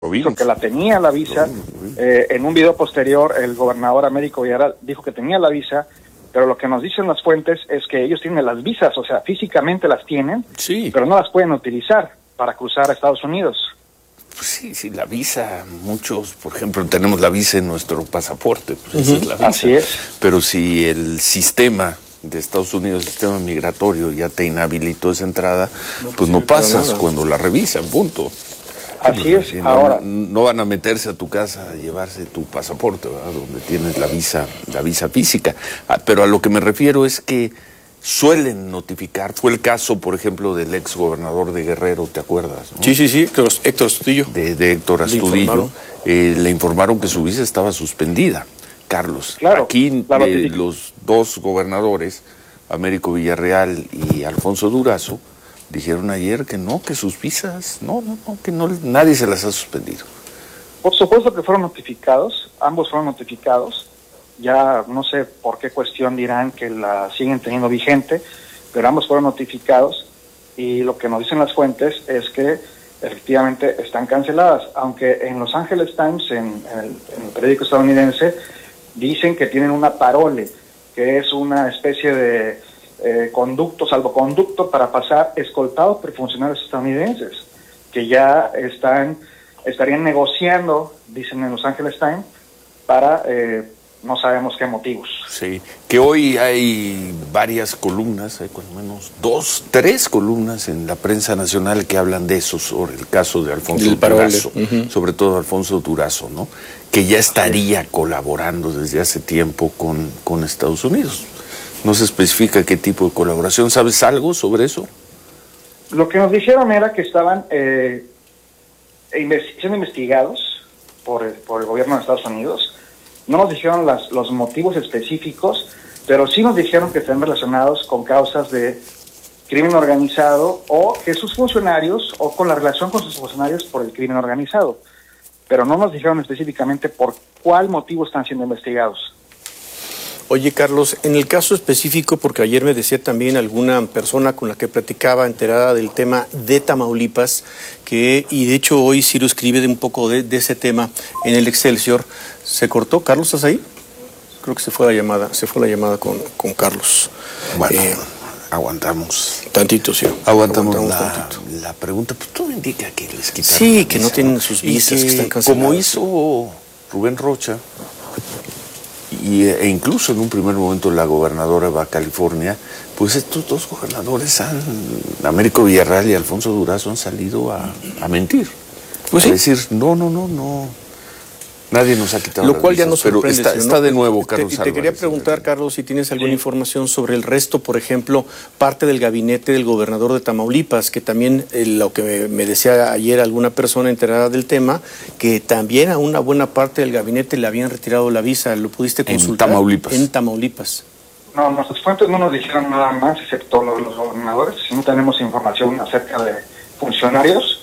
dijo que la tenía la visa. En un video posterior, el gobernador Américo Villarreal dijo que tenía la visa, pero lo que nos dicen las fuentes es que ellos tienen las visas, o sea, físicamente las tienen, sí, pero no las pueden utilizar para cruzar a Estados Unidos. Pues sí, la visa, muchos, por ejemplo, tenemos la visa en nuestro pasaporte, pues esa es la visa. Así es. Pero si el sistema de Estados Unidos, el sistema migratorio, ya te inhabilitó esa entrada, pues no pasas cuando la revisan, punto. Así es. No, ahora no van a meterse a tu casa a llevarse tu pasaporte, ¿verdad? Donde tienes la visa física. Pero a lo que me refiero es que suelen notificar. Fue el caso, por ejemplo, del ex gobernador de Guerrero, ¿te acuerdas? ¿No? Sí, Héctor Astudillo. De Héctor Astudillo. Le informaron que su visa estaba suspendida, Carlos. Claro, aquí los dos gobernadores, Américo Villarreal y Alfonso Durazo, dijeron ayer que no, que sus visas, que nadie se las ha suspendido. Por supuesto que fueron notificados, ambos fueron notificados. Ya no sé por qué cuestión dirán que la siguen teniendo vigente, pero ambos fueron notificados y lo que nos dicen las fuentes es que efectivamente están canceladas, aunque en Los Angeles Times, en el periódico estadounidense, dicen que tienen una parole, que es una especie de salvoconducto para pasar escoltados por funcionarios estadounidenses, que ya estarían negociando, dicen en Los Angeles Times, para no sabemos qué motivos. Sí, que hoy hay varias columnas, hay cuando menos 3 columnas en la prensa nacional que hablan de eso, sobre el caso de Alfonso Durazo, sobre todo Alfonso Durazo, ¿no? Que ya estaría colaborando desde hace tiempo con Estados Unidos. No se especifica qué tipo de colaboración. ¿Sabes algo sobre eso? Lo que nos dijeron era que estaban siendo investigados por el gobierno de Estados Unidos. No nos dijeron los motivos específicos, pero sí nos dijeron que están relacionados con causas de crimen organizado o que sus funcionarios, o con la relación con sus funcionarios por el crimen organizado. Pero no nos dijeron específicamente por cuál motivo están siendo investigados. Oye, Carlos, en el caso específico, porque ayer me decía también alguna persona con la que platicaba, enterada del tema de Tamaulipas, y de hecho hoy Ciro escribe de un poco de ese tema en el Excelsior. ¿Se cortó? ¿Carlos, estás ahí? Creo que se fue la llamada con Carlos. Bueno, aguantamos. Tantito, Ciro. Aguantamos la pregunta. Pues todo indica que les quitaron. Sí, que no tienen sus visas, que están canceladas. Como hizo Rubén Rocha, e incluso en un primer momento la gobernadora de Baja California, pues estos dos gobernadores, Américo Villarreal y Alfonso Durazo, han salido a mentir. Pues a decir, no, nadie nos ha quitado. Lo cual ya nos sorprende. Pero está de nuevo, Carlos Te quería preguntar, Carlos, si tienes alguna información sobre el resto, por ejemplo, parte del gabinete del gobernador de Tamaulipas, que también lo que me decía ayer alguna persona enterada del tema, que también a una buena parte del gabinete le habían retirado la visa. ¿Lo pudiste consultar? En Tamaulipas. No, nuestras fuentes no nos dijeron nada más, excepto lo de los gobernadores. No tenemos información acerca de funcionarios.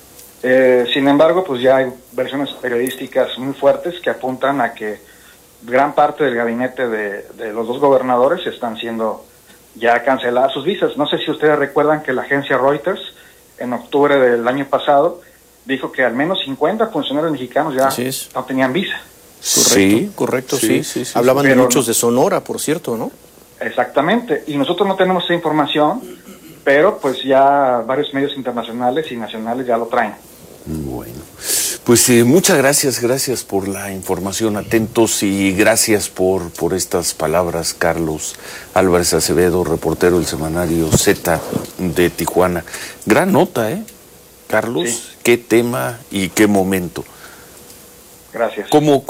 Sin embargo, pues ya hay versiones periodísticas muy fuertes que apuntan a que gran parte del gabinete de los dos gobernadores están siendo ya canceladas sus visas. No sé si ustedes recuerdan que la agencia Reuters en octubre del año pasado dijo que al menos 50 funcionarios mexicanos ya no tenían visa. Correcto, sí. Hablaban de muchos de Sonora, por cierto, ¿no? Exactamente, y nosotros no tenemos esa información, pero pues ya varios medios internacionales y nacionales ya lo traen. Bueno, pues muchas gracias por la información, atentos, y gracias por estas palabras, Carlos Álvarez Acevedo, reportero del semanario Z de Tijuana. Gran nota, Carlos, sí. Qué tema y qué momento. Gracias.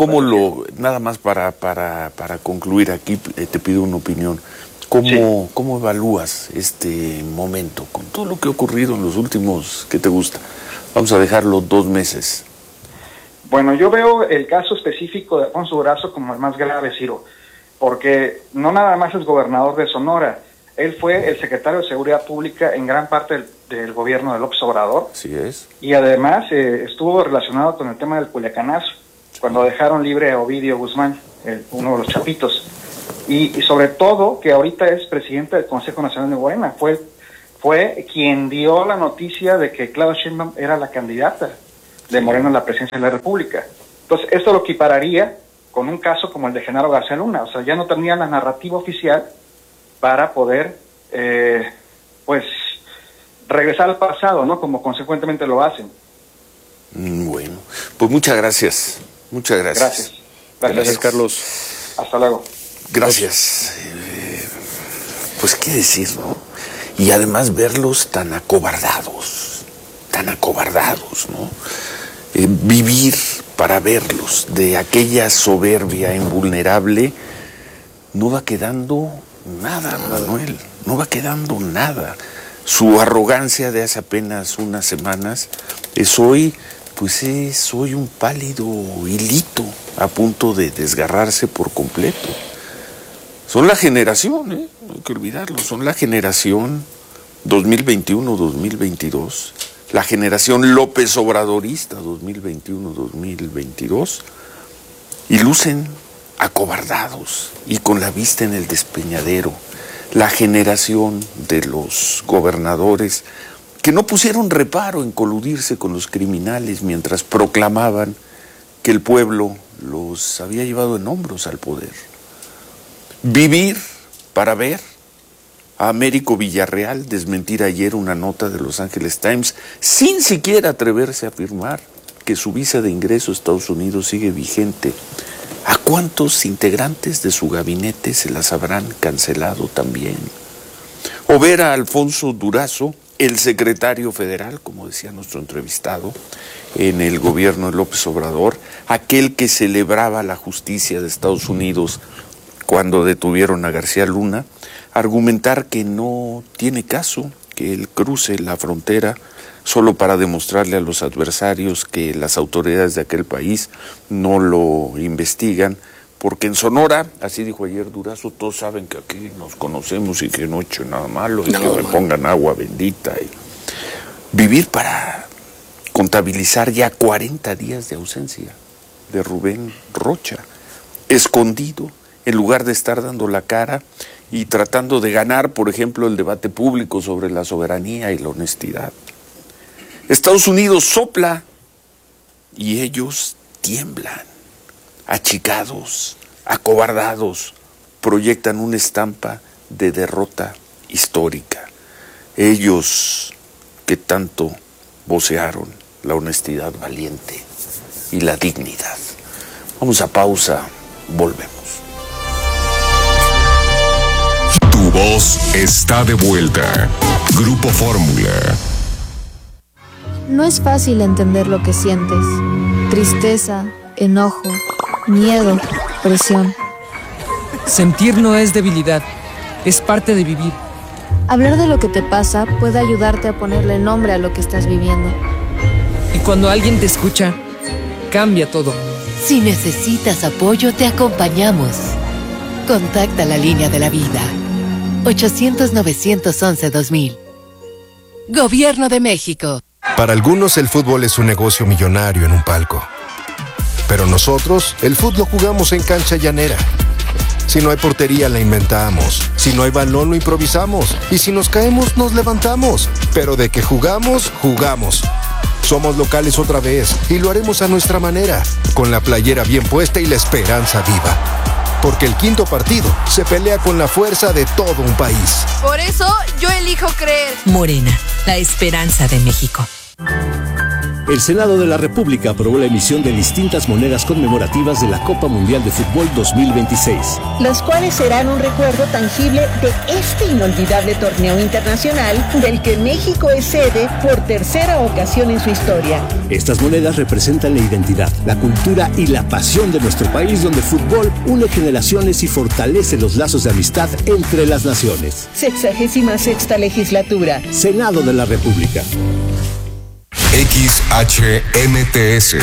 Nada más para concluir aquí, te pido una opinión. ¿Cómo evalúas este momento con todo lo que ha ocurrido en los últimos, qué te gusta? Vamos a dejarlo 2 meses. Bueno, yo veo el caso específico de Alfonso Durazo como el más grave, Ciro, porque no nada más es gobernador de Sonora, él fue el secretario de Seguridad Pública en gran parte del gobierno de López Obrador. Así es. Y además estuvo relacionado con el tema del Culiacanazo, cuando dejaron libre a Ovidio Guzmán, uno de los chapitos. Y sobre todo que ahorita es presidente del Consejo Nacional de Morena, fue quien dio la noticia de que Claudia Sheinbaum era la candidata. de Morena en la presidencia de la República. Entonces, esto lo equipararía con un caso como el de Genaro García Luna. O sea, ya no tendrían la narrativa oficial para poder, pues, regresar al pasado, ¿no? Como consecuentemente lo hacen. Bueno, pues muchas gracias. Muchas gracias. Gracias, Carlos. Hasta luego. Gracias. Pues qué decir, ¿no? Y además verlos tan acobardados, ¿no? Vivir para verlos de aquella soberbia invulnerable, no va quedando nada, Manuel, no va quedando nada. Su arrogancia de hace apenas unas semanas es hoy un pálido hilito a punto de desgarrarse por completo. Son la generación, no hay que olvidarlo, son la generación 2021-2022, la generación López Obradorista 2021-2022, y lucen acobardados y con la vista en el despeñadero. La generación de los gobernadores que no pusieron reparo en coludirse con los criminales mientras proclamaban que el pueblo los había llevado en hombros al poder. Vivir para ver a Américo Villarreal desmentir ayer una nota de Los Angeles Times sin siquiera atreverse a afirmar que su visa de ingreso a Estados Unidos sigue vigente. ¿A cuántos integrantes de su gabinete se las habrán cancelado también? O ver a Alfonso Durazo, el secretario federal, como decía nuestro entrevistado, en el gobierno de López Obrador, aquel que celebraba la justicia de Estados Unidos cuando detuvieron a García Luna, argumentar que no tiene caso que él cruce la frontera solo para demostrarle a los adversarios que las autoridades de aquel país no lo investigan, porque en Sonora, así dijo ayer Durazo, todos saben que aquí nos conocemos y que no he hecho nada malo, y que me pongan agua bendita. Y vivir para contabilizar ya 40 días de ausencia de Rubén Rocha, escondido, en lugar de estar dando la cara y tratando de ganar, por ejemplo, el debate público sobre la soberanía y la honestidad. Estados Unidos sopla y ellos tiemblan, achicados, acobardados, proyectan una estampa de derrota histórica. Ellos que tanto vocearon la honestidad valiente y la dignidad. Vamos a pausa, volvemos. Tu voz está de vuelta. Grupo Fórmula. No es fácil entender lo que sientes. Tristeza, enojo, miedo, presión. Sentir no es debilidad, es parte de vivir. Hablar de lo que te pasa puede ayudarte a ponerle nombre a lo que estás viviendo. Y cuando alguien te escucha, cambia todo. Si necesitas apoyo, te acompañamos. Contacta la línea de la vida. 800-911-2000. Gobierno de México. Para algunos el fútbol es un negocio millonario en un palco. Pero nosotros, el fútbol jugamos en cancha llanera. Si no hay portería, la inventamos. Si no hay balón, lo improvisamos. Y si nos caemos, nos levantamos. Pero de que jugamos, jugamos. Somos locales otra vez y lo haremos a nuestra manera, con la playera bien puesta y la esperanza viva. Porque el quinto partido se pelea con la fuerza de todo un país. Por eso yo elijo creer. Morena, la esperanza de México. El Senado de la República aprobó la emisión de distintas monedas conmemorativas de la Copa Mundial de Fútbol 2026. Las cuales serán un recuerdo tangible de este inolvidable torneo internacional del que México es sede por tercera ocasión en su historia. Estas monedas representan la identidad, la cultura y la pasión de nuestro país, donde el fútbol une generaciones y fortalece los lazos de amistad entre las naciones. 66ª legislatura. Senado de la República. XHMTS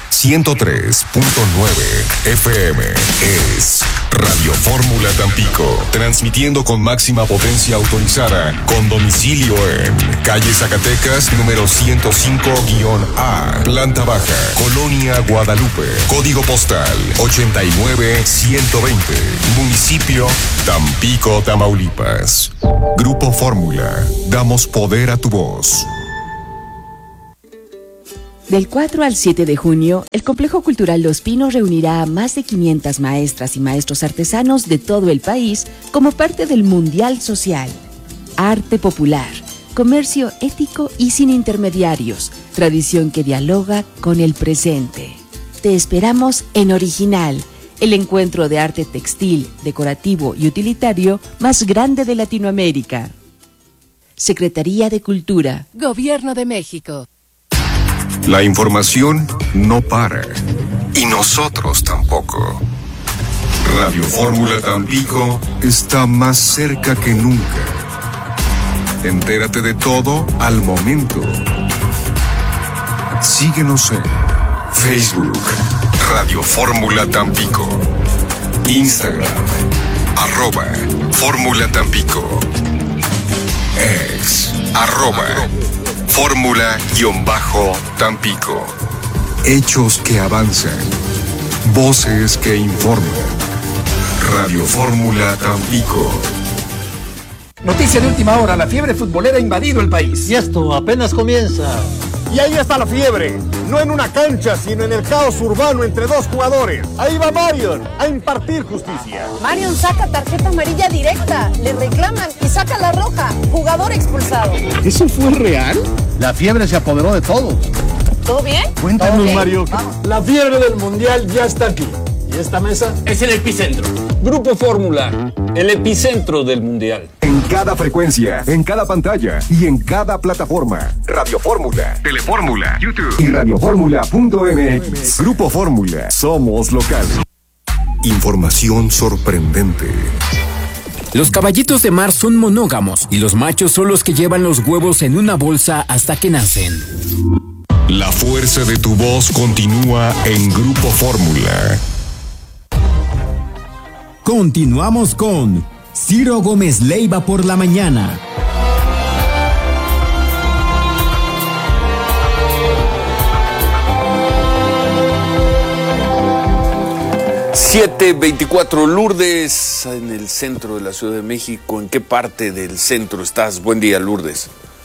103.9 FM es Radio Fórmula Tampico, transmitiendo con máxima potencia autorizada, con domicilio en calle Zacatecas, número 105-A, planta baja, Colonia Guadalupe, código postal 89120, municipio Tampico, Tamaulipas. Grupo Fórmula, damos poder a tu voz. Del 4 al 7 de junio, el Complejo Cultural Los Pinos reunirá a más de 500 maestras y maestros artesanos de todo el país como parte del Mundial Social. Arte popular, comercio ético y sin intermediarios, tradición que dialoga con el presente. Te esperamos en Original, el encuentro de arte textil, decorativo y utilitario más grande de Latinoamérica. Secretaría de Cultura. Gobierno de México. La información no para. Y nosotros tampoco. Radio Fórmula Tampico está más cerca que nunca. Entérate de todo al momento. Síguenos en Facebook, Radio Fórmula Tampico. Instagram, @Fórmula Tampico. Ex, @Fórmula-Tampico. Hechos que avanzan. Voces que informan. Radio Fórmula Tampico. Noticia de última hora, la fiebre futbolera ha invadido el país. Y esto apenas comienza. Y ahí está la fiebre, no en una cancha, sino en el caos urbano entre dos jugadores. Ahí va Marion a impartir justicia. Marion saca tarjeta amarilla directa, le reclaman y saca la roja. Jugador expulsado. ¿Eso fue real? La fiebre se apoderó de todo. ¿Todo bien? Cuéntanos, okay. Mario. Vamos. La fiebre del mundial ya está aquí. ¿Y esta mesa? Es el epicentro. Grupo Fórmula, el epicentro del mundial. En cada frecuencia, en cada pantalla y en cada plataforma. Radio Fórmula, Telefórmula, YouTube y radioformula.mx. Grupo Fórmula, somos local. Información sorprendente. Los caballitos de mar son monógamos y los machos son los que llevan los huevos en una bolsa hasta que nacen. La fuerza de tu voz continúa en Grupo Fórmula. Continuamos con Ciro Gómez Leiva por la mañana. ...7:24, Lourdes, en el centro de la Ciudad de México. ¿En qué parte del centro estás? Buen día, Lourdes.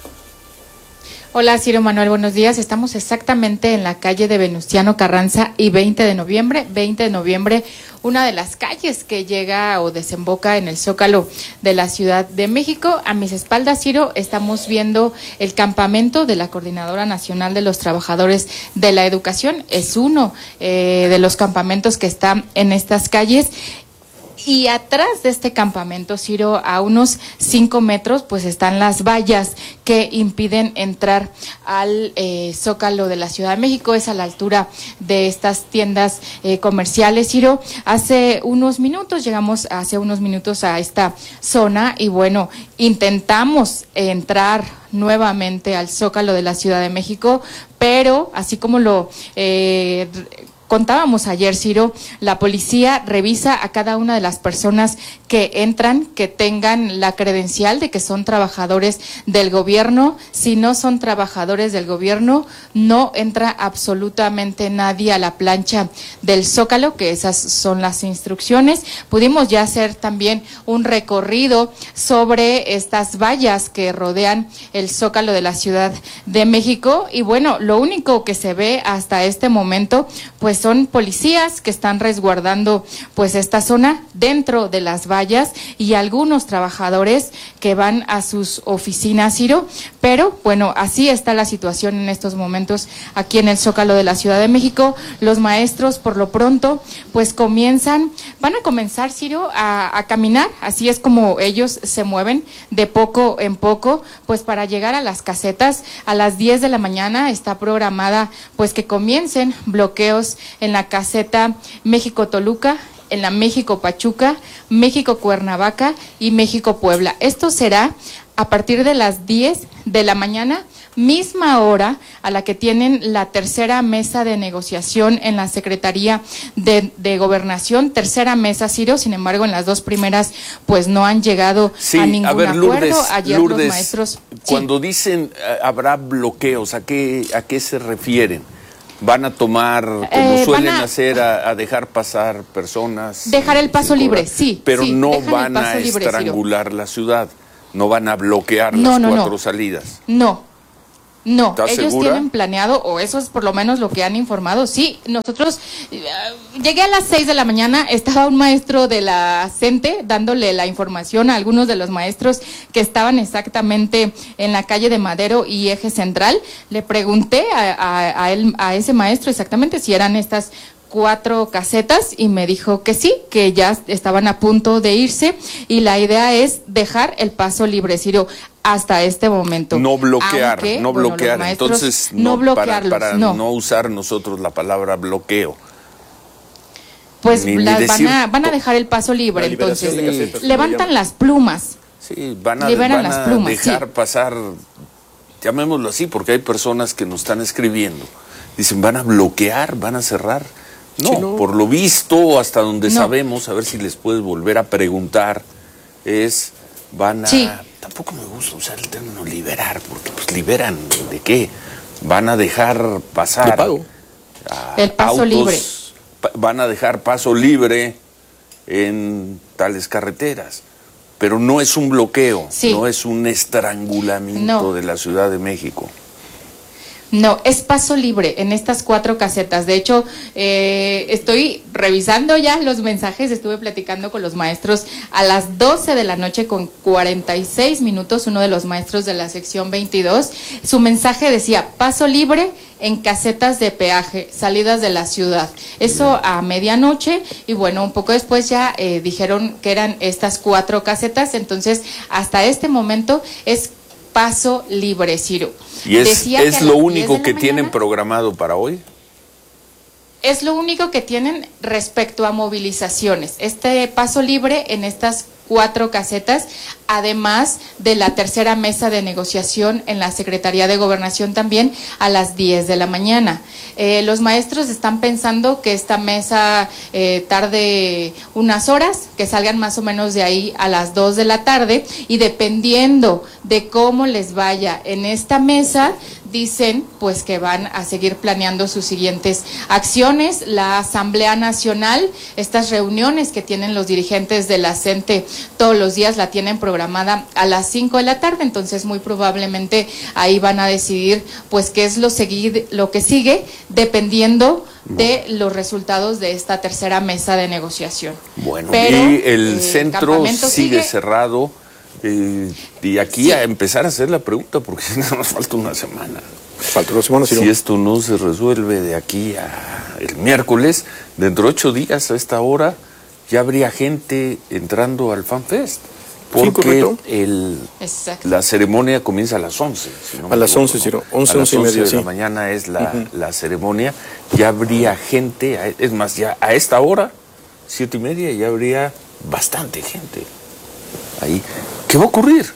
Hola, Ciro Manuel, buenos días. Estamos exactamente en la calle de Venustiano Carranza y 20 de noviembre. 20 de noviembre, una de las calles que llega o desemboca en el Zócalo de la Ciudad de México. A mis espaldas, Ciro, estamos viendo el campamento de la Coordinadora Nacional de los Trabajadores de la Educación. Es uno de los campamentos que está en estas calles. Y atrás de este campamento, Ciro, a unos 5 metros, pues están las vallas que impiden entrar al Zócalo de la Ciudad de México. Es a la altura de estas tiendas comerciales, Ciro. Llegamos hace unos minutos a esta zona y bueno, intentamos entrar nuevamente al Zócalo de la Ciudad de México, pero así como lo contábamos ayer, Ciro, la policía revisa a cada una de las personas que entran, que tengan la credencial de que son trabajadores del gobierno. Si no son trabajadores del gobierno, no entra absolutamente nadie a la plancha del Zócalo, que esas son las instrucciones. Pudimos ya hacer también un recorrido sobre estas vallas que rodean el Zócalo de la Ciudad de México y bueno, lo único que se ve hasta este momento, pues son policías que están resguardando pues esta zona dentro de las vallas y algunos trabajadores que van a sus oficinas, Ciro, pero bueno, así está la situación en estos momentos aquí en el Zócalo de la Ciudad de México. Los maestros por lo pronto pues van a comenzar, Ciro, a caminar, así es como ellos se mueven de poco en poco, pues para llegar a las casetas a las 10 de la mañana está programada pues que comiencen bloqueos en la caseta México-Toluca, en la México-Pachuca, México-Cuernavaca y México-Puebla. Esto será a partir de las 10 de la mañana, misma hora a la que tienen la tercera mesa de negociación en la Secretaría de Gobernación, tercera mesa, Ciro. Sin embargo, en las dos primeras pues no han llegado a ningún acuerdo. Ayer Lourdes, los maestros... Cuando dicen habrá bloqueos, ¿a qué se refieren? ¿Van a tomar, como suelen hacer, a dejar pasar personas? Dejar el paso libre, sí. Pero sí, no van a estrangular la ciudad, no van a bloquear las cuatro salidas. No, No, ellos tienen planeado, o eso es por lo menos lo que han informado. Sí, nosotros, llegué a las 6 de la mañana, estaba un maestro de la CENTE dándole la información a algunos de los maestros que estaban exactamente en la calle de Madero y Eje Central. Le pregunté a ese maestro exactamente si eran estas 4 casetas y me dijo que sí, que ya estaban a punto de irse y la idea es dejar el paso libre, Ciro, hasta este momento. No bloquear, aunque, no bloquear. Entonces, no bloquearlos, para no usar nosotros la palabra bloqueo. Pues van a dejar el paso libre, entonces levantan las plumas. Sí, van a dejar pasar, llamémoslo así, porque hay personas que nos están escribiendo. Dicen, van a bloquear, van a cerrar. No, sí, no. Por lo visto, hasta donde sabemos, a ver si les puedes volver a preguntar, van a... Sí. Tampoco me gusta usar el término liberar, porque pues liberan ¿de qué? Van a dejar pasar el paso autos, libre. Van a dejar paso libre en tales carreteras, pero no es un bloqueo, no es un estrangulamiento de la Ciudad de México. No, es paso libre en estas 4 casetas. De hecho, estoy revisando ya los mensajes, estuve platicando con los maestros a las 12 de la noche con 46 minutos, uno de los maestros de la sección 22. Su mensaje decía, paso libre en casetas de peaje, salidas de la ciudad. Eso a medianoche y bueno, un poco después ya dijeron que eran estas 4 casetas, entonces hasta este momento es paso libre, Ciro. ¿Y es lo único que tienen programado para hoy? Es lo único que tienen respecto a movilizaciones. Este paso libre en estas 4 casetas, además de la tercera mesa de negociación en la Secretaría de Gobernación también a las 10 de la mañana. Los maestros están pensando que esta mesa tarde unas horas, que salgan más o menos de ahí a las 2 de la tarde y dependiendo de cómo les vaya en esta mesa, dicen pues que van a seguir planeando sus siguientes acciones. La Asamblea Nacional, estas reuniones que tienen los dirigentes de la CENTE todos los días la tienen programada a las 5 de la tarde, entonces muy probablemente ahí van a decidir pues qué es lo que sigue dependiendo de los resultados de esta tercera mesa de negociación. Bueno, pero, y el centro sigue cerrado. Y aquí a empezar a hacer la pregunta, porque nos falta una semana. Si esto no se resuelve de aquí a el miércoles, dentro de 8 días a esta hora, ya habría gente entrando al FanFest. Porque la ceremonia comienza a las 11. Si no a las 11, Ciro. 11 y media. De la mañana es la ceremonia. Ya habría gente, es más, ya a esta hora, 7 y media, ya habría bastante gente ahí. ¿Qué va a ocurrir?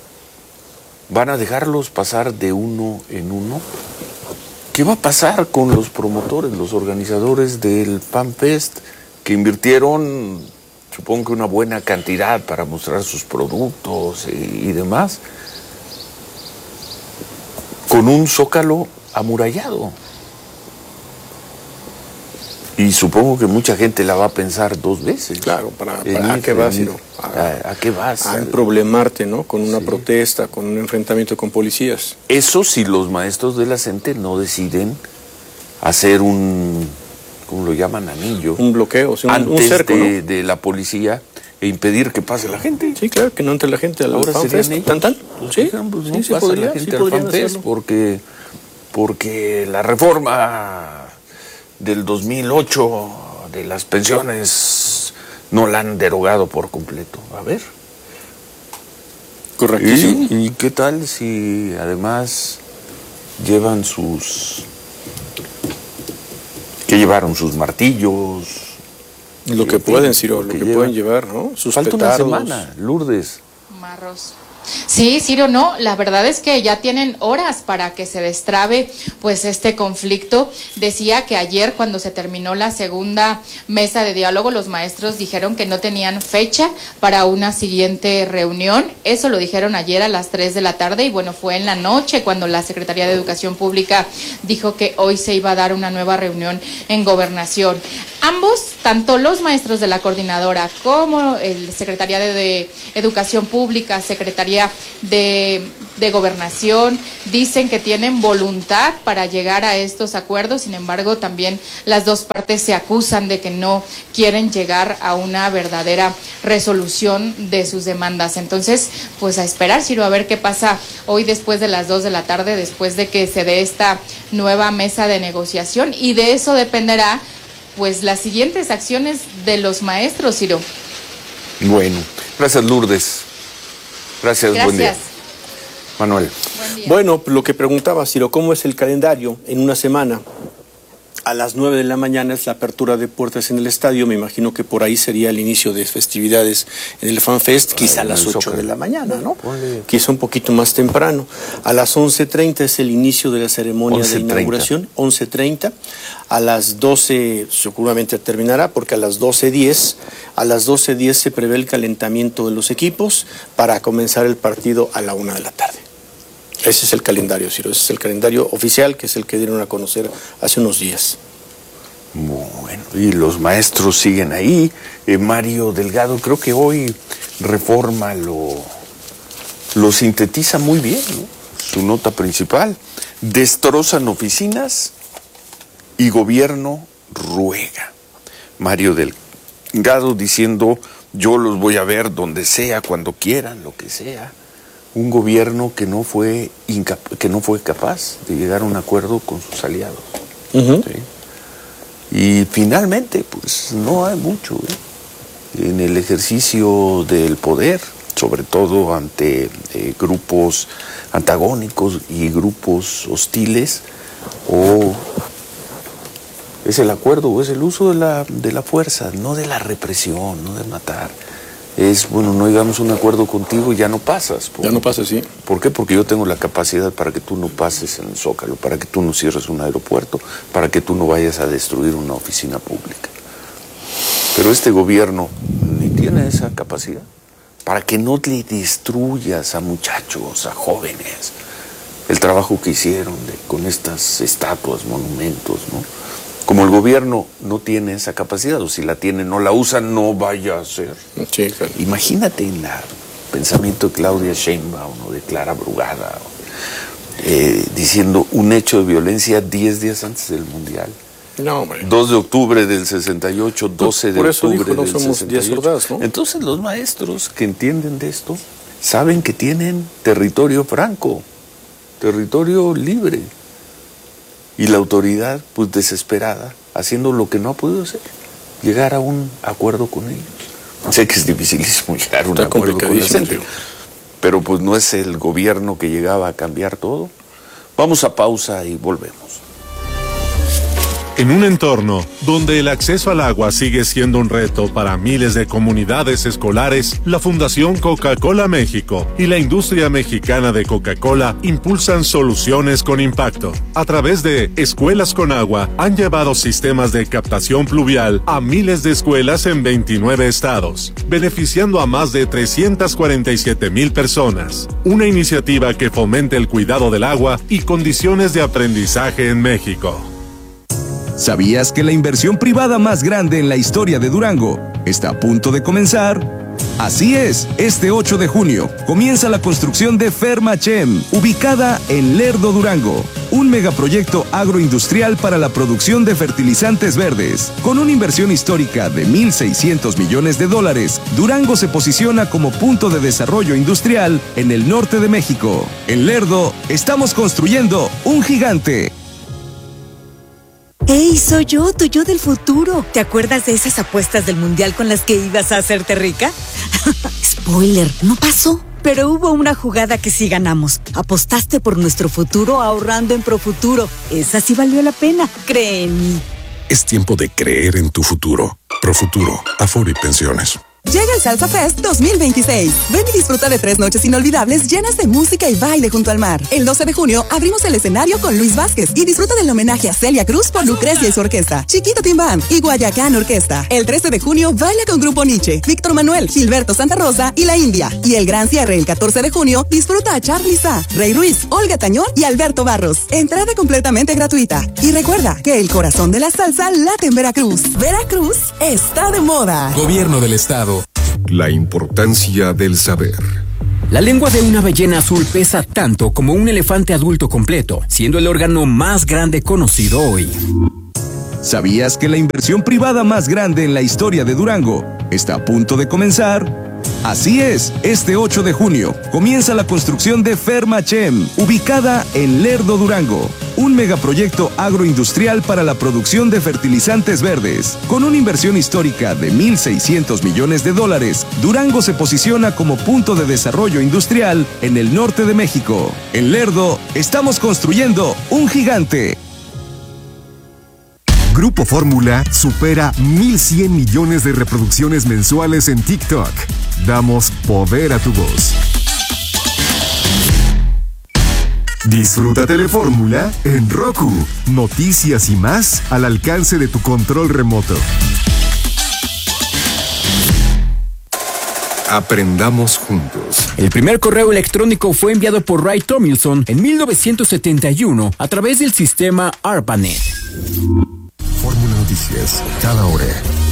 ¿Van a dejarlos pasar de uno en uno? ¿Qué va a pasar con los promotores, los organizadores del FanFest que invirtieron, supongo que una buena cantidad para mostrar sus productos y demás, con un zócalo amurallado? Y supongo que mucha gente la va a pensar 2 veces. Claro, ¿para qué vas, Ciro? ¿A qué vas? A problemarte, ¿no? Con una protesta, con un enfrentamiento con policías. Eso si los maestros de la CENTE no deciden hacer un, ¿cómo lo llaman? Anillo. Un bloqueo, antes un cerco, ¿no? de la policía e impedir que pase la gente. Sí, claro, que no entre la gente al FanFest. ¿Tan? Sí, pues no sí, pasa la gente al FanFest porque la reforma del 2008 de las pensiones no la han derogado por completo. A ver. Correctísimo. ¿Y qué tal si además llevan llevaron sus martillos? Lo que pueden, Ciro, lo que pueden llevar, ¿no? Sus falta petardos. Una semana, Lourdes. Marros. Sí, Ciro, no, la verdad es que ya tienen horas para que se destrabe pues este conflicto. Decía que ayer cuando se terminó la segunda mesa de diálogo, los maestros dijeron que no tenían fecha para una siguiente reunión. Eso lo dijeron ayer a las 3 de la tarde y bueno, fue en la noche cuando la Secretaría de Educación Pública dijo que hoy se iba a dar una nueva reunión en Gobernación. ambos, tanto los maestros de la coordinadora como el Secretaría de Educación Pública, Secretaría de Gobernación, dicen que tienen voluntad para llegar a estos acuerdos. Sin embargo, también las dos partes se acusan de que no quieren llegar a una verdadera resolución de sus demandas. Entonces, pues a esperar, Ciro, a ver qué pasa hoy después de las 2 de la tarde, después de que se dé esta nueva mesa de negociación, y de eso dependerá pues las siguientes acciones de los maestros, Ciro. Bueno, gracias, Lourdes. Gracias. Buen día. Manuel. Bueno, lo que preguntaba, Ciro, ¿cómo es el calendario en una semana? A las 9 de la mañana es la apertura de puertas en el estadio. Me imagino que por ahí sería el inicio de festividades en el FanFest, quizá a las 8 de la mañana, ¿no? Quizá un poquito más temprano. A las 11:30 es el inicio de la ceremonia de inauguración, 11:30. A las 12 seguramente terminará, porque a las 12:10 se prevé el calentamiento de los equipos para comenzar el partido a la 1 de la tarde. Ese es el calendario, Ciro, ese es el calendario oficial, que es el que dieron a conocer hace unos días. Bueno, y los maestros siguen ahí. Mario Delgado, creo que hoy Reforma lo sintetiza muy bien, ¿no? Su nota principal: destrozan oficinas y gobierno ruega. Mario Delgado diciendo: yo los voy a ver donde sea, cuando quieran, lo que sea. Un gobierno que no fue capaz de llegar a un acuerdo con sus aliados. ¿Sí? Y finalmente, pues no hay mucho en el ejercicio del poder, sobre todo ante grupos antagónicos y grupos hostiles. O es el acuerdo o es el uso de la fuerza, no de la represión, no de matar. Es, bueno, no llegamos a un acuerdo contigo y ya no pasas. Ya no pasas, sí. ¿Por qué? Porque yo tengo la capacidad para que tú no pases en el Zócalo, para que tú no cierres un aeropuerto, para que tú no vayas a destruir una oficina pública. Pero este gobierno ni tiene esa capacidad para que no le destruyas a muchachos, a jóvenes, el trabajo que hicieron con estas estatuas, monumentos, ¿no? Como el gobierno no tiene esa capacidad, o si la tiene, no la usa, no vaya a ser. Sí, claro. Imagínate en el pensamiento de Claudia Sheinbaum o de Clara Brugada, diciendo un hecho de violencia 10 días antes del Mundial. No, hombre. 2 de octubre del 68, 12 de octubre dijo, no del somos 68. 10 soldados, ¿no? Entonces los maestros que entienden de esto saben que tienen territorio franco, territorio libre. Y la autoridad, pues desesperada, haciendo lo que no ha podido hacer, llegar a un acuerdo con ellos. Sé que es dificilísimo llegar a un acuerdo con la gente, pero pues no es el gobierno que llegaba a cambiar todo. Vamos a pausa y volvemos. En un entorno donde el acceso al agua sigue siendo un reto para miles de comunidades escolares, la Fundación Coca-Cola México y la industria mexicana de Coca-Cola impulsan soluciones con impacto. A través de Escuelas con Agua, han llevado sistemas de captación pluvial a miles de escuelas en 29 estados, beneficiando a más de 347,000 personas. Una iniciativa que fomenta el cuidado del agua y condiciones de aprendizaje en México. ¿Sabías que la inversión privada más grande en la historia de Durango está a punto de comenzar? Así es, este 8 de junio comienza la construcción de Fermachem, ubicada en Lerdo, Durango. Un megaproyecto agroindustrial para la producción de fertilizantes verdes. Con una inversión histórica de $1,600 millones, Durango se posiciona como punto de desarrollo industrial en el norte de México. En Lerdo, estamos construyendo un gigante. ¡Hey, soy yo, tu yo del futuro! ¿Te acuerdas de esas apuestas del Mundial con las que ibas a hacerte rica? Spoiler, no pasó. Pero hubo una jugada que sí ganamos. Apostaste por nuestro futuro ahorrando en Profuturo. Esa sí valió la pena, cree en mí. Es tiempo de creer en tu futuro. Profuturo, Afore y Pensiones. Llega el Salsa Fest 2026. Ven y disfruta de 3 noches inolvidables llenas de música y baile junto al mar. El 12 de junio abrimos el escenario con Luis Vázquez y disfruta del homenaje a Celia Cruz por Lucrecia y su orquesta, Chiquito Timbán y Guayacán Orquesta. El 13 de junio baila con Grupo Nietzsche, Víctor Manuel, Gilberto Santa Rosa y La India. Y el gran cierre el 14 de junio disfruta a Charly Sá, Rey Ruiz, Olga Tañón y Alberto Barros. Entrada completamente gratuita. Y recuerda que el corazón de la salsa late en Veracruz. Veracruz está de moda. Gobierno del Estado. La importancia del saber. La lengua de una ballena azul pesa tanto como un elefante adulto completo, siendo el órgano más grande conocido hoy. ¿Sabías que la inversión privada más grande en la historia de Durango está a punto de comenzar? Así es, este 8 de junio comienza la construcción de Fermachem, ubicada en Lerdo, Durango. Un megaproyecto agroindustrial para la producción de fertilizantes verdes. Con una inversión histórica de $1,600 millones, Durango se posiciona como punto de desarrollo industrial en el norte de México. En Lerdo, estamos construyendo un gigante. Grupo Fórmula supera 1,100 millones de reproducciones mensuales en TikTok. Damos poder a tu voz. Disfruta Telefórmula en Roku. Noticias y más al alcance de tu control remoto. Aprendamos juntos. El primer correo electrónico fue enviado por Ray Tomlinson en 1971 a través del sistema ARPANET. Fórmula Noticias, cada hora.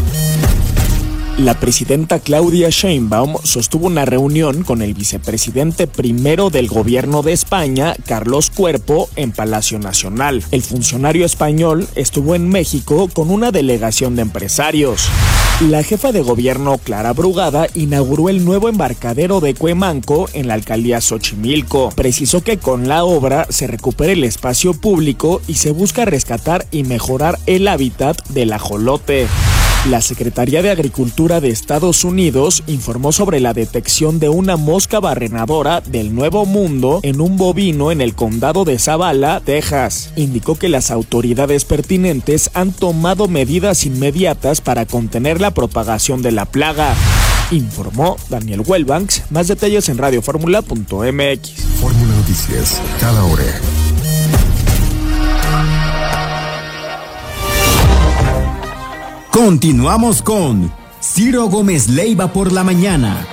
La presidenta Claudia Sheinbaum sostuvo una reunión con el vicepresidente primero del gobierno de España, Carlos Cuerpo, en Palacio Nacional. El funcionario español estuvo en México con una delegación de empresarios. La jefa de gobierno, Clara Brugada, inauguró el nuevo embarcadero de Cuemanco en la alcaldía Xochimilco. Precisó que con la obra se recupera el espacio público y se busca rescatar y mejorar el hábitat del ajolote. La Secretaría de Agricultura de Estados Unidos informó sobre la detección de una mosca barrenadora del Nuevo Mundo en un bovino en el condado de Zavala, Texas. Indicó que las autoridades pertinentes han tomado medidas inmediatas para contener la propagación de la plaga. Informó Daniel Wellbanks. Más detalles en radioformula.mx. Fórmula Noticias, cada hora. Continuamos con Ciro Gómez Leiva por la mañana.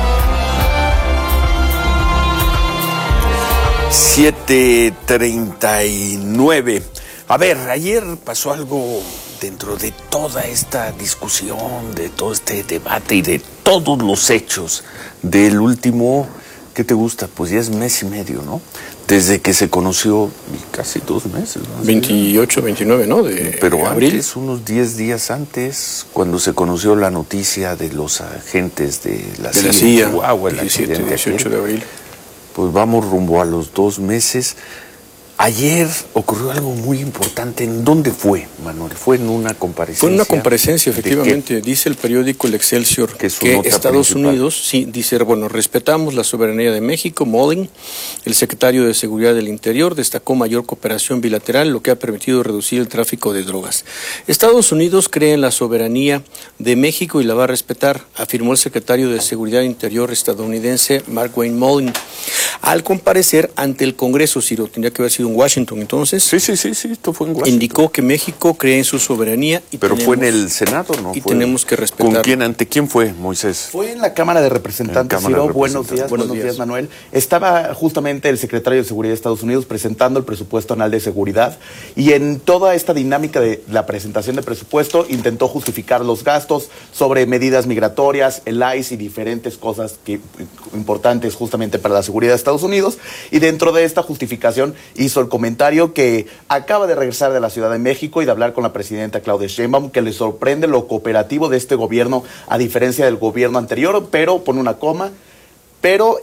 7:39. A ver, ayer pasó algo dentro de toda esta discusión, de todo este debate y de todos los hechos del último, ¿qué te gusta? Pues ya es mes y medio, ¿no? Desde que se conoció, casi 2 meses, ¿no? 28, 29, ¿no? Pero abril. Antes, unos 10 días antes, cuando se conoció la noticia de los agentes de la CIA, Chihuahua, 17, 18 de abril. Pues vamos rumbo a los 2 meses. Ayer ocurrió algo muy importante. ¿En dónde fue, Manuel? ¿Fue en una comparecencia? Fue en una comparecencia, efectivamente. Dice el periódico El Excelsior que Estados Unidos, sí, dice, bueno, respetamos la soberanía de México. Mullin, el secretario de Seguridad del Interior, destacó mayor cooperación bilateral, lo que ha permitido reducir el tráfico de drogas. Estados Unidos cree en la soberanía de México y la va a respetar, afirmó el secretario de Seguridad Interior estadounidense, Mark Wayne Mullin. Al comparecer ante el Congreso, Ciro, tendría que haber sido en Washington entonces. Sí, esto fue en Washington. Indicó que México cree en su soberanía. Pero fue en el Senado, ¿no? Y tenemos que respetar. ¿Con quién? ¿Ante quién fue, Moisés? Fue en la Cámara de Representantes, Ciro. Buenos días, Manuel. Estaba justamente el secretario de Seguridad de Estados Unidos presentando el presupuesto anual de seguridad y en toda esta dinámica de la presentación de presupuesto intentó justificar los gastos sobre medidas migratorias, el ICE y diferentes cosas importantes justamente para la seguridad de Estados Unidos. Y dentro de esta justificación hizo el comentario que acaba de regresar de la Ciudad de México y de hablar con la presidenta Claudia Sheinbaum, que le sorprende lo cooperativo de este gobierno a diferencia del gobierno anterior, pero pone una coma, pero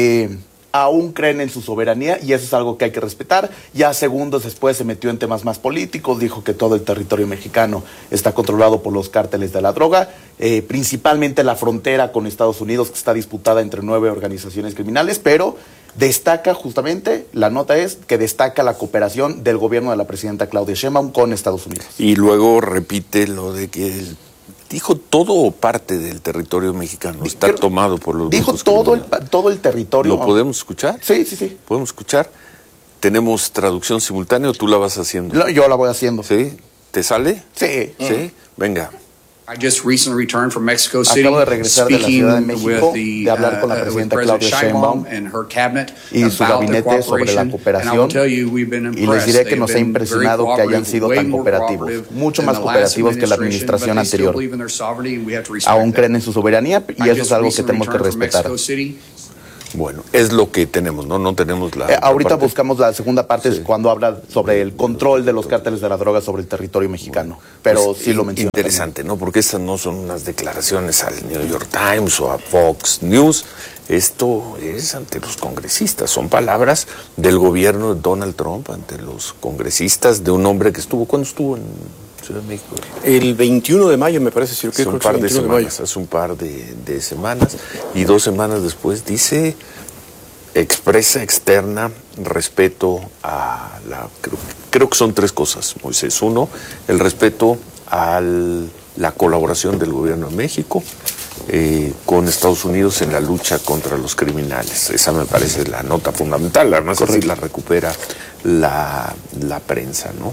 aún creen en su soberanía y eso es algo que hay que respetar. Ya segundos después se metió en temas más políticos, dijo que todo el territorio mexicano está controlado por los cárteles de la droga, principalmente la frontera con Estados Unidos, que está disputada entre 9 organizaciones criminales, pero destaca justamente, la nota es que destaca la cooperación del gobierno de la presidenta Claudia Sheinbaum con Estados Unidos. Y luego repite lo de que ¿Dijo todo o parte del territorio mexicano? Está tomado por los dijo todo el territorio. ¿Lo podemos escuchar? Sí, sí, sí. ¿Podemos escuchar? ¿Tenemos traducción simultánea o tú la vas haciendo? Yo la voy haciendo. ¿Sí? ¿Te sale? Sí. ¿Sí? Venga. I just recently returned from Mexico City, Acabo de regresar de la Ciudad de México, with de hablar con la presidenta Claudia Sheinbaum y su gabinete sobre la cooperación, y les diré que nos ha impresionado que hayan sido tan cooperativos, mucho más cooperativos que la administración anterior. Aún creen en su soberanía y eso es algo que tenemos que respetar. Bueno, es lo que tenemos, ¿no? No tenemos la... ahorita buscamos la segunda parte, sí, cuando habla sobre el control de los cárteles de la droga sobre el territorio mexicano. Pero pues, sí lo menciona. Interesante, también, ¿no? Porque estas no son unas declaraciones al New York Times o a Fox News. Esto es ante los congresistas. Son palabras del gobierno de Donald Trump ante los congresistas de un hombre que estuvo... ¿Cuándo estuvo en Ciudad de México? El 21 de mayo, me parece. Si hace un par de semanas, hace un par de semanas. Y 2 semanas después dice, expresa externa respeto a la... Creo que son 3 cosas, Moisés. 1, el respeto a la colaboración del gobierno de México con Estados Unidos en la lucha contra los criminales. Esa me parece la nota fundamental. Además, así la recupera la prensa, ¿no?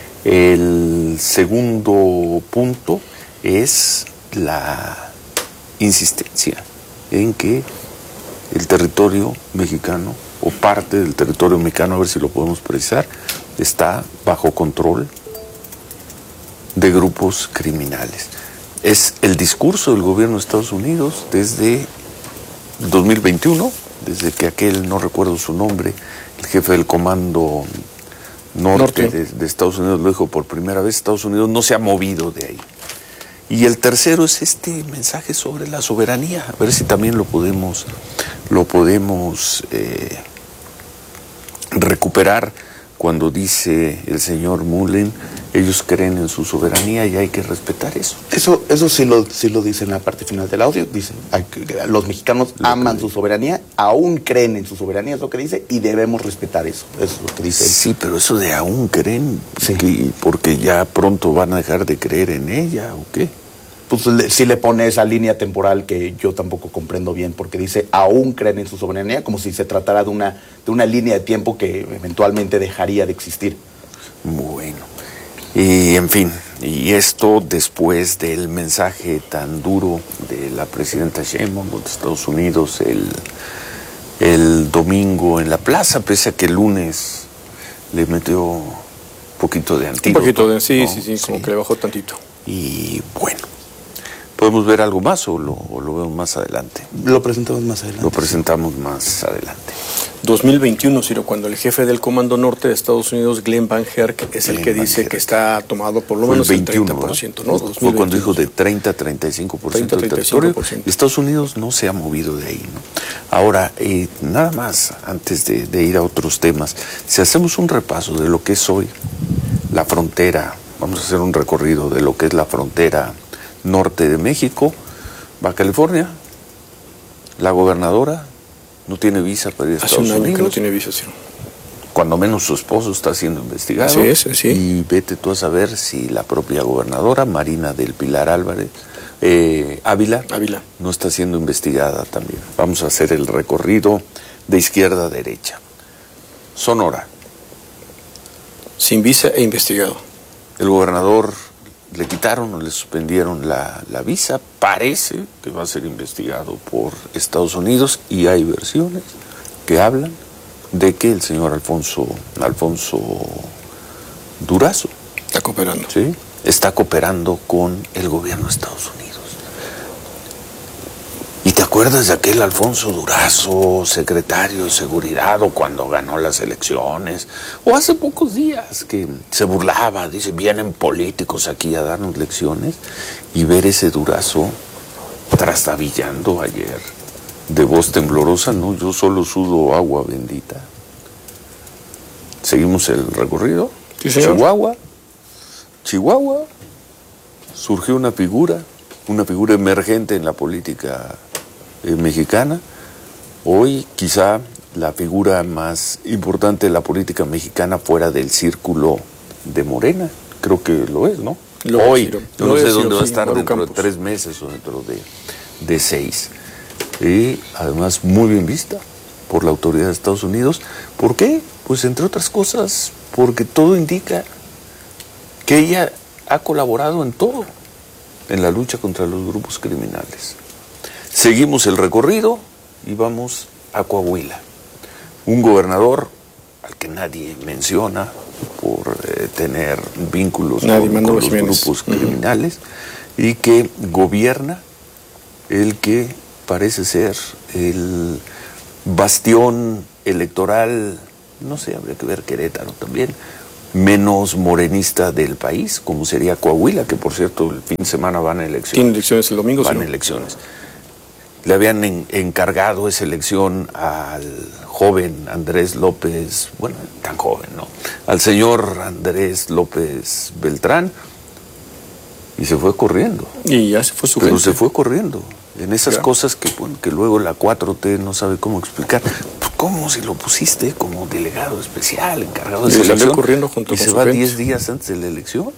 El segundo punto es la insistencia en que el territorio mexicano, o parte del territorio mexicano, a ver si lo podemos precisar, está bajo control de grupos criminales. Es el discurso del gobierno de Estados Unidos desde 2021, desde que aquel, no recuerdo su nombre, el jefe del Comando Norte. De Estados Unidos lo dijo por primera vez. Estados Unidos no se ha movido de ahí. Y el tercero es este mensaje sobre la soberanía, a ver si también lo podemos recuperar cuando dice el señor Mullen, ellos creen en su soberanía y hay que respetar eso. Eso sí lo dice en la parte final del audio. Dice, los mexicanos aman su soberanía, aún creen en su soberanía, es lo que dice, y debemos respetar eso. Eso es lo que dice. Sí, pero eso de aún creen, sí, porque ya pronto van a dejar de creer en ella, ¿o qué? Pues sí le pone esa línea temporal que yo tampoco comprendo bien, porque dice aún creen en su soberanía, como si se tratara de una línea de tiempo que eventualmente dejaría de existir. Bueno, y en fin, y esto después del mensaje tan duro de la presidenta Sheinbaum de Estados Unidos el domingo en la plaza, pese a que el lunes le metió un poquito de antídoto. Un poquito de, sí, ¿no? sí, como que le bajó tantito. Y bueno, ¿podemos ver algo más o lo vemos más adelante? Lo presentamos más adelante. Lo presentamos más adelante. 2021, Ciro, cuando el jefe del Comando Norte de Estados Unidos, Glenn Van Herk, es el que dice que está tomado por lo menos el 30%, ¿no? Fue cuando dijo de 30-35% del territorio. Estados Unidos no se ha movido de ahí, ¿no? Ahora, nada más, antes de ir a otros temas, si hacemos un repaso de lo que es hoy la frontera, vamos a hacer un recorrido de lo que es la frontera norte de México, Baja California, la gobernadora no tiene visa para ir a Estados Unidos. Hace un año que no tiene visa, sí. Cuando menos su esposo está siendo investigado. Así es, sí. Y vete tú a saber si la propia gobernadora, Marina del Pilar Álvarez, Ávila, no está siendo investigada también. Vamos a hacer el recorrido de izquierda a derecha. Sonora. Sin visa e investigado. El gobernador le quitaron o le suspendieron la visa, parece que va a ser investigado por Estados Unidos y hay versiones que hablan de que el señor Alfonso Durazo está cooperando. Sí, está cooperando con el gobierno de Estados Unidos. ¿Y te acuerdas de aquel Alfonso Durazo, secretario de Seguridad, o cuando ganó las elecciones? O hace pocos días que se burlaba, dice, vienen políticos aquí a darnos lecciones, y ver ese Durazo trastabillando ayer, de voz temblorosa, no, yo solo sudo agua bendita. ¿Seguimos el recorrido? Sí, señor. Chihuahua, surgió una figura emergente en la política mexicana, hoy quizá la figura más importante de la política mexicana fuera del círculo de Morena, creo que lo es, ¿no? Hoy, yo no sé dónde va a estar dentro de 3 meses o dentro de 6. Y además muy bien vista por la autoridad de Estados Unidos. ¿Por qué? Pues entre otras cosas, porque todo indica que ella ha colaborado en todo, en la lucha contra los grupos criminales. Seguimos el recorrido y vamos a Coahuila. Un gobernador al que nadie menciona por tener vínculos con los grupos criminales y que gobierna el que parece ser el bastión electoral, no sé, habría que ver Querétaro también, menos morenista del país, como sería Coahuila, que por cierto el fin de semana van a elecciones. ¿Tienen elecciones el domingo? Van a elecciones. Le habían encargado esa elección al joven Andrés López, bueno, tan joven, ¿no? Al señor Andrés López Beltrán, y se fue corriendo. Y ya se fue su Pero gente. se fue corriendo. En esas cosas que, bueno, que luego la 4T no sabe cómo explicar. Pues, ¿cómo si lo pusiste como delegado especial, encargado de esa elección? Corriendo junto y con se su va gente. 10 días antes de la elección.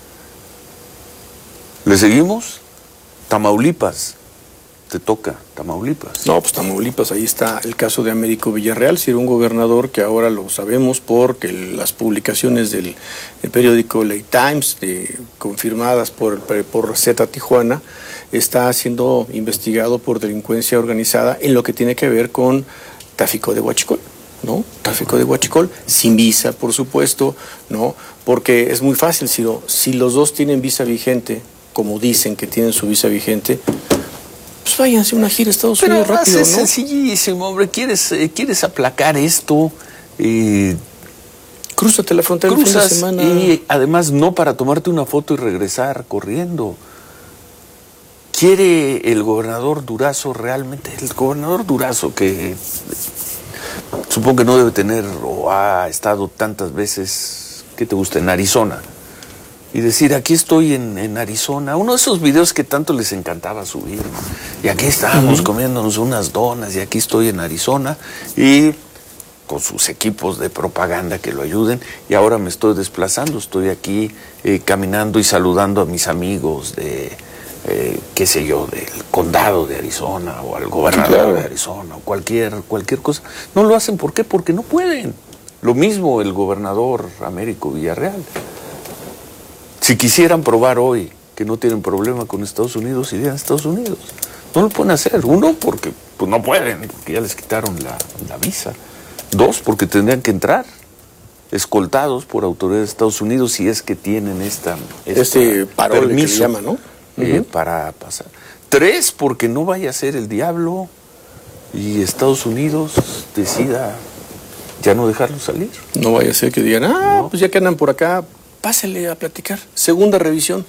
¿Le seguimos? Tamaulipas. Te toca Tamaulipas. No, pues Tamaulipas, ahí está el caso de Américo Villarreal, si era un gobernador que ahora lo sabemos porque las publicaciones del periódico Late Times, confirmadas por Z Tijuana, está siendo investigado por delincuencia organizada en lo que tiene que ver con tráfico de huachicol, ¿no? Tráfico de huachicol, sin visa, por supuesto, ¿no? Porque es muy fácil, si los dos tienen visa vigente, como dicen que tienen su visa vigente, pues váyanse a una gira a Estados Unidos rápido, ¿no? Es sencillísimo, hombre. ¿Quieres aplacar esto? Crúzate la frontera el fin de semana. Y además no para tomarte una foto y regresar corriendo. ¿Quiere el gobernador Durazo realmente? El gobernador Durazo, que supongo que no debe tener o ha estado tantas veces, ¿qué te gusta? En Arizona. Y decir, aquí estoy en Arizona, uno de esos videos que tanto les encantaba subir, ¿no? Y aquí estábamos comiéndonos unas donas, y aquí estoy en Arizona, y con sus equipos de propaganda que lo ayuden, y ahora me estoy desplazando, estoy aquí caminando y saludando a mis amigos de, qué sé yo, del condado de Arizona, o al gobernador de Arizona, o cualquier cosa. No lo hacen, ¿por qué? Porque no pueden. Lo mismo el gobernador Américo Villarreal. Si quisieran probar hoy que no tienen problema con Estados Unidos, irían a Estados Unidos. No lo pueden hacer. 1, porque pues no pueden, porque ya les quitaron la visa. 2, porque tendrían que entrar escoltados por autoridades de Estados Unidos si es que tienen este parole permiso que se llama, ¿no? Para pasar. 3, porque no vaya a ser el diablo y Estados Unidos decida ya no dejarlo salir. No vaya a ser que digan, pues ya que andan por acá, pásele a platicar. Segunda revisión.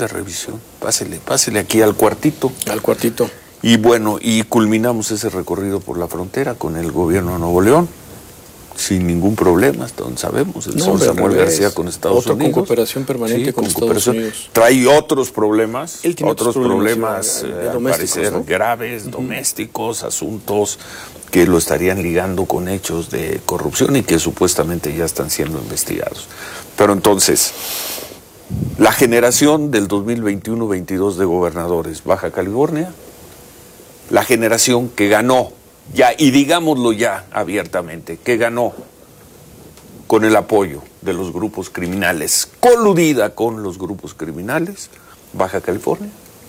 Pásele aquí al cuartito. Y bueno, y culminamos ese recorrido por la frontera con el gobierno de Nuevo León, sin ningún problema, hasta donde sabemos. El señor Samuel García con Estados Unidos. Con cooperación permanente con Estados Unidos. Trae otros problemas. Él tiene otros problemas al parecer, ¿no? Graves, domésticos, asuntos que lo estarían ligando con hechos de corrupción y que supuestamente ya están siendo investigados. Pero entonces, la generación del 2021-22 de gobernadores Baja California, la generación que ganó, ya, y digámoslo ya abiertamente, que ganó con el apoyo de los grupos criminales, coludida con los grupos criminales, Baja California,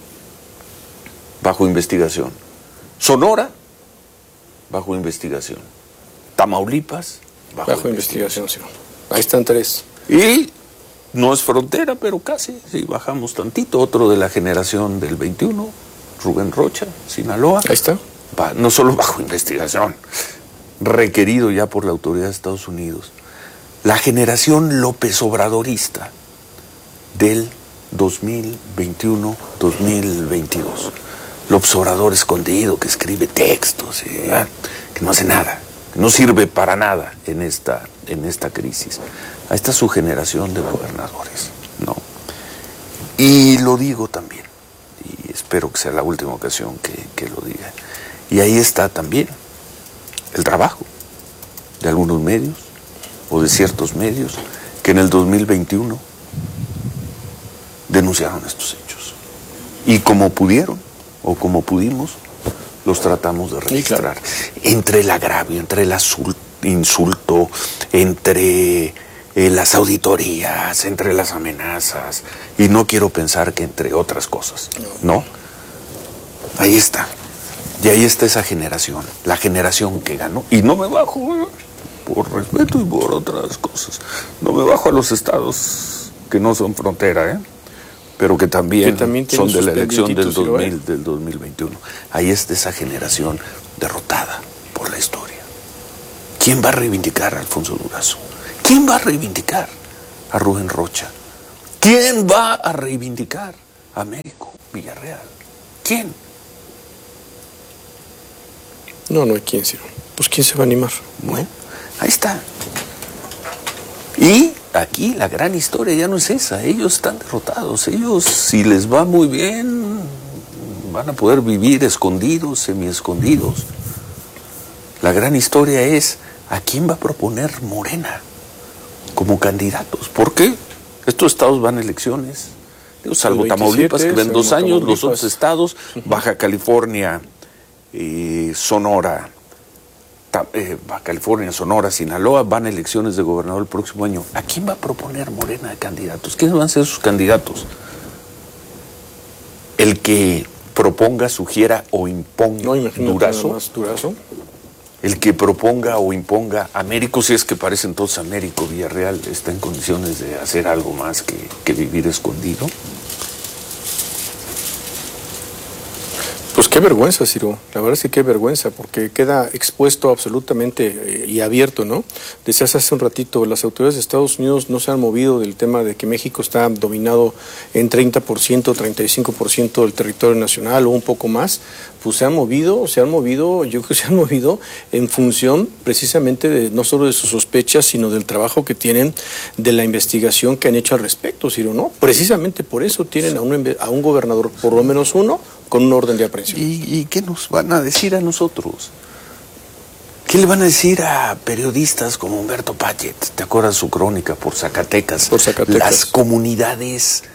bajo investigación. Sonora, bajo investigación. Tamaulipas, bajo investigación. Sí. Ahí están 3. Y no es frontera, pero casi, sí, bajamos tantito. Otro de la generación del 21, Rubén Rocha, Sinaloa. Ahí está. No solo bajo investigación, requerido ya por la autoridad de Estados Unidos. La generación López Obradorista del 2021-2022. López Obrador escondido, que escribe textos, que no hace nada, que no sirve para nada en esta crisis. Ahí está su generación de gobernadores, ¿no? Y lo digo también, y espero que sea la última ocasión que lo diga. Y ahí está también el trabajo de algunos medios, o de ciertos medios, que en el 2021 denunciaron estos hechos. Y como pudieron, o como pudimos, los tratamos de registrar. Sí, claro. Entre el agravio, entre el insulto, entre las auditorías, entre las amenazas, y no quiero pensar que entre otras cosas, ¿no? Ahí está. Y ahí está esa generación, la generación que ganó. Y no me bajo, por respeto y por otras cosas. No me bajo a los estados que no son frontera, pero que también son de la elección del 2021. Ahí está esa generación derrotada por la historia. ¿Quién va a reivindicar a Alfonso Durazo? ¿Quién va a reivindicar a Rubén Rocha? ¿Quién va a reivindicar a Américo Villarreal? ¿Quién? No hay quien, Ciro. Pues ¿quién se va a animar? Bueno, ahí está. Y aquí la gran historia ya no es esa. Ellos están derrotados. Ellos, si les va muy bien, van a poder vivir escondidos, semiescondidos. La gran historia es ¿a quién va a proponer Morena como candidatos? ¿Por qué? Estos estados van a elecciones. Salvo 27, Tamaulipas, que ven 2 años, los otros estados, Baja California, Sonora, Baja California, Sonora, Sinaloa, van a elecciones de gobernador el próximo año. ¿A quién va a proponer Morena de candidatos? ¿Quiénes van a ser sus candidatos? El que proponga, sugiera o imponga Durazo. El que proponga o imponga Américo, si es que parece entonces Américo Villarreal está en condiciones de hacer algo más que vivir escondido. Pues qué vergüenza, Ciro. La verdad es que qué vergüenza, porque queda expuesto absolutamente y abierto, ¿no? Decías hace un ratito, las autoridades de Estados Unidos no se han movido del tema de que México está dominado en 30%, 35% del territorio nacional o un poco más. Pues se han movido, yo creo que se han movido en función precisamente de no solo de sus sospechas, sino del trabajo que tienen, de la investigación que han hecho al respecto, Ciro, ¿no? Precisamente por eso tienen a un gobernador, por lo menos uno, con un orden de aprehensión. ¿Y qué nos van a decir a nosotros? ¿Qué le van a decir a periodistas como Humberto Payet? ¿Te acuerdas su crónica por Zacatecas? Las comunidades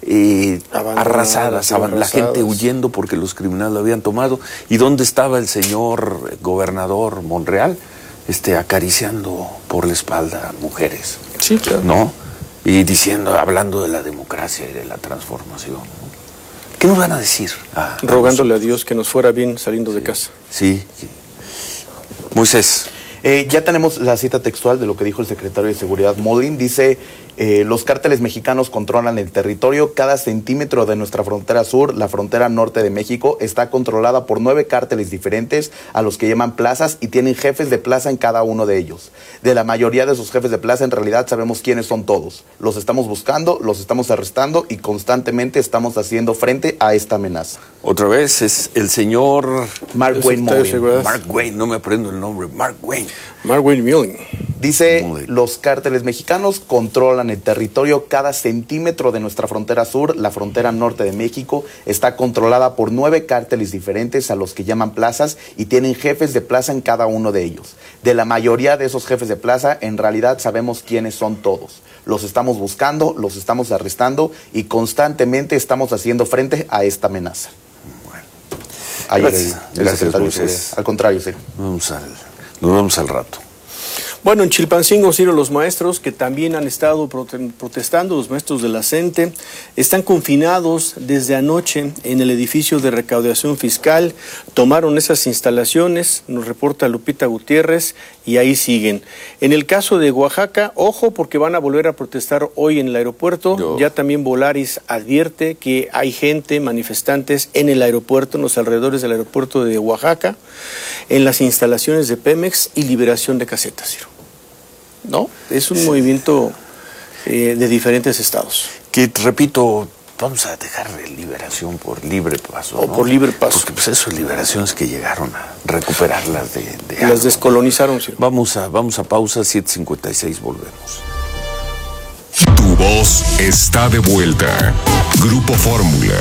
arrasadas, la gente huyendo porque los criminales lo habían tomado. ¿Y dónde estaba el señor gobernador Monreal? Acariciando por la espalda a mujeres. Sí, claro. ¿No? Y hablando de la democracia y de la transformación. ¿Qué nos van a decir? Rogándole a Dios que nos fuera bien saliendo de casa. Sí. Moisés. Ya tenemos la cita textual de lo que dijo el secretario de Seguridad Molin. Dice, los cárteles mexicanos controlan el territorio. Cada centímetro de nuestra frontera sur, la frontera norte de México, está controlada por 9 cárteles diferentes a los que llaman plazas y tienen jefes de plaza en cada uno de ellos. De la mayoría de esos jefes de plaza, en realidad sabemos quiénes son todos. Los estamos buscando, los estamos arrestando y constantemente estamos haciendo frente a esta amenaza. Otra vez es el señor Mark Wayne Molin. Mark Wayne, no me aprendo el nombre. Mark Wayne Molin. Dice, los cárteles mexicanos controlan el territorio. Cada centímetro de nuestra frontera sur, la frontera norte de México, está controlada por 9 cárteles diferentes a los que llaman plazas y tienen jefes de plaza en cada uno de ellos. De la mayoría de esos jefes de plaza, en realidad sabemos quiénes son todos. Los estamos buscando, los estamos arrestando y constantemente estamos haciendo frente a esta amenaza. Bueno, gracias. Al contrario, sí. Nos vemos al rato. Bueno, en Chilpancingo, Ciro, los maestros que también han estado protestando, los maestros de la CENTE, están confinados desde anoche en el edificio de recaudación fiscal. Tomaron esas instalaciones, nos reporta Lupita Gutiérrez, y ahí siguen. En el caso de Oaxaca, ojo, porque van a volver a protestar hoy en el aeropuerto. Ya también Volaris advierte que hay gente, manifestantes en el aeropuerto, en los alrededores del aeropuerto de Oaxaca, en las instalaciones de Pemex y liberación de casetas, Ciro. ¿No? Es un movimiento de diferentes estados. Que, repito, vamos a dejar liberación por libre paso. O por libre paso. Porque pues eso, liberaciones que llegaron a recuperarlas de las algo. Descolonizaron, Ciro. Vamos a pausa, 7:56, volvemos. Tu voz está de vuelta. Grupo Fórmula.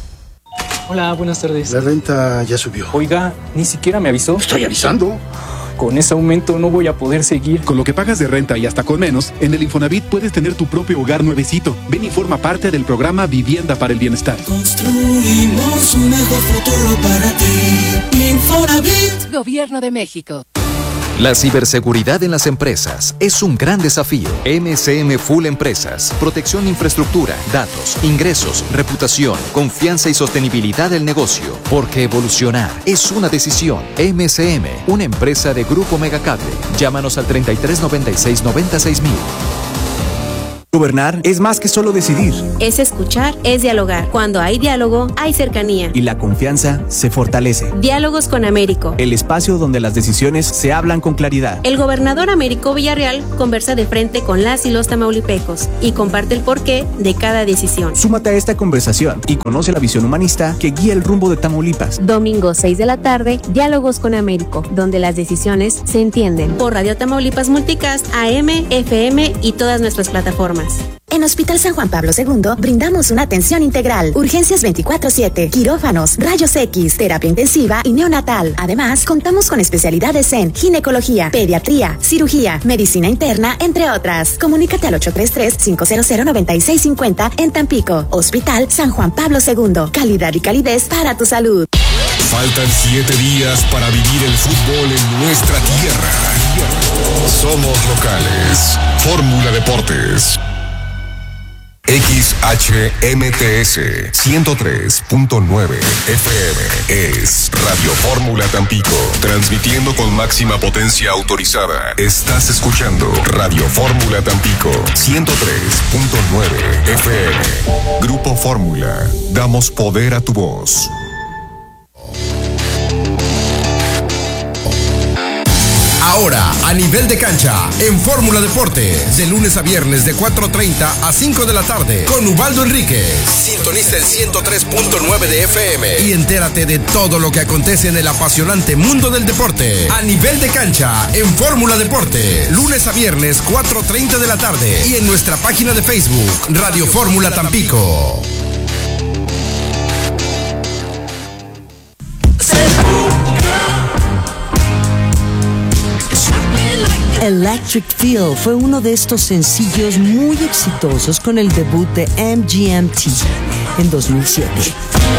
Hola, buenas tardes. La renta ya subió. Oiga, ni siquiera me avisó. Estoy avisando. Con ese aumento no voy a poder seguir. Con lo que pagas de renta y hasta con menos, en el Infonavit puedes tener tu propio hogar nuevecito. Ven y forma parte del programa Vivienda para el Bienestar. Construimos un mejor futuro para ti. Infonavit. Gobierno de México. La ciberseguridad en las empresas es un gran desafío. MSM Full Empresas. Protección de infraestructura, datos, ingresos, reputación, confianza y sostenibilidad del negocio. Porque evolucionar es una decisión. MSM, una empresa de Grupo Megacable. Llámanos al 3396-96000. Gobernar es más que solo decidir. Es escuchar, es dialogar. Cuando hay diálogo, hay cercanía. Y la confianza se fortalece. Diálogos con Américo. El espacio donde las decisiones se hablan con claridad. El gobernador Américo Villarreal conversa de frente con las y los tamaulipecos y comparte el porqué de cada decisión. Súmate a esta conversación y conoce la visión humanista que guía el rumbo de Tamaulipas. Domingo 6 de la tarde, Diálogos con Américo, donde las decisiones se entienden. Por Radio Tamaulipas Multicast, AM, FM y todas nuestras plataformas. En Hospital San Juan Pablo II brindamos una atención integral, urgencias 24/7, quirófanos, rayos X, terapia intensiva y neonatal. Además, contamos con especialidades en ginecología, pediatría, cirugía, medicina interna, entre otras. Comunícate al 833-500-9650 en Tampico. Hospital San Juan Pablo II, calidad y calidez para tu salud. Faltan 7 días para vivir el fútbol en nuestra tierra. Somos locales. Fórmula Deportes. XHMTS 103.9 FM es Radio Fórmula Tampico, transmitiendo con máxima potencia autorizada. Estás escuchando Radio Fórmula Tampico 103.9 FM. Grupo Fórmula, damos poder a tu voz. Ahora, a nivel de cancha, en Fórmula Deportes, de lunes a viernes de 4:30 a 5 de la tarde, con Ubaldo Enríquez. Sintoniza el 103.9 de FM y entérate de todo lo que acontece en el apasionante mundo del deporte. A nivel de cancha, en Fórmula Deporte, lunes a viernes 4:30 de la tarde y en nuestra página de Facebook, Radio Fórmula Tampico. Electric Feel fue uno de estos sencillos muy exitosos con el debut de MGMT en 2007.